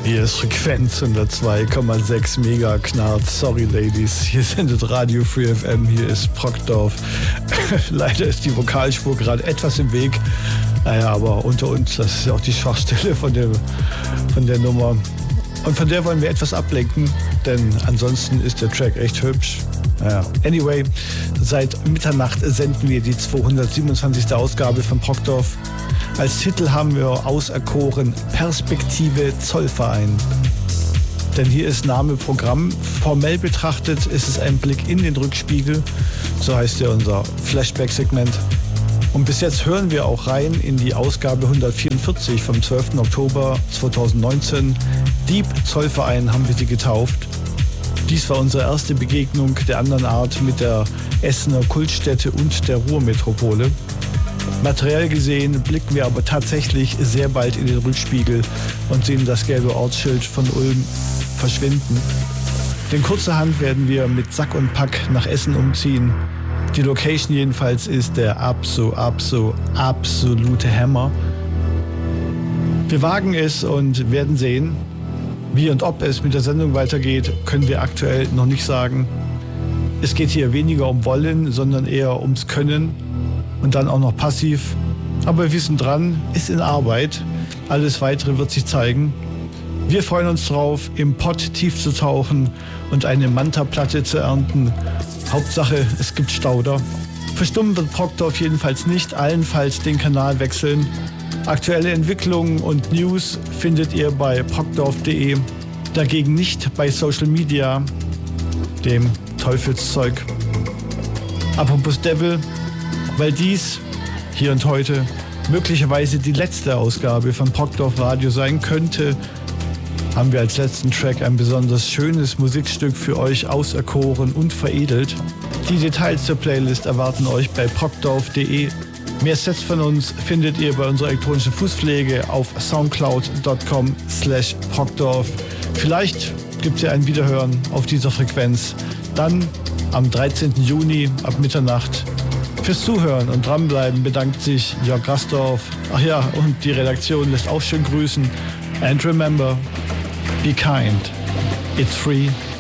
Hier ist Frequenz 102,6 Mega knarrt. Sorry, Ladies. Hier sendet Radio Free FM. Hier ist Brockdorf. Leider ist die Vokalspur gerade etwas im Weg. Naja, aber unter uns, das ist ja auch die Schwachstelle von der Nummer. Und von der wollen wir etwas ablenken, denn ansonsten ist der Track echt hübsch. Naja, anyway, seit Mitternacht senden wir die 227. Ausgabe von Brockdorf. Als Titel haben wir auserkoren Perspektive Zollverein. Denn hier ist Name Programm. Formell betrachtet ist es ein Blick in den Rückspiegel. So heißt ja unser Flashback-Segment. Und bis jetzt hören wir auch rein in die Ausgabe 144 vom 12. Oktober 2019. Dieb Zollverein haben wir sie getauft. Dies war unsere erste Begegnung der anderen Art mit der Essener Kultstätte und der Ruhrmetropole. Materiell gesehen blicken wir aber tatsächlich sehr bald in den Rückspiegel und sehen das gelbe Ortsschild von Ulm verschwinden. Denn kurzerhand werden wir mit Sack und Pack nach Essen umziehen. Die Location jedenfalls ist der absolute Hammer. Wir wagen es und werden sehen. Wie und ob es mit der Sendung weitergeht, können wir aktuell noch nicht sagen. Es geht hier weniger um Wollen, sondern eher ums Können. Und dann auch noch passiv. Aber wir sind dran, ist in Arbeit. Alles Weitere wird sich zeigen. Wir freuen uns drauf, im Pott tief zu tauchen und eine Manta-Platte zu ernten. Hauptsache, es gibt Stauder. Verstummen wird Brockdorf jedenfalls nicht, allenfalls den Kanal wechseln. Aktuelle Entwicklungen und News findet ihr bei brockdorf.de. Dagegen nicht bei Social Media, dem Teufelszeug. Apropos Devil, weil dies hier und heute möglicherweise die letzte Ausgabe von Brockdorf Radio sein könnte, haben wir als letzten Track ein besonders schönes Musikstück für euch auserkoren und veredelt. Die Details zur Playlist erwarten euch bei brockdorf.de. Mehr Sets von uns findet ihr bei unserer elektronischen Fußpflege auf soundcloud.com/brockdorf. Vielleicht gibt es ja ein Wiederhören auf dieser Frequenz. Dann am 13. Juni ab Mitternacht. Fürs Zuhören und dranbleiben bedankt sich Jörg Rastorf. Ach ja, und die Redaktion lässt auch schön grüßen. And remember, be kind. It's free.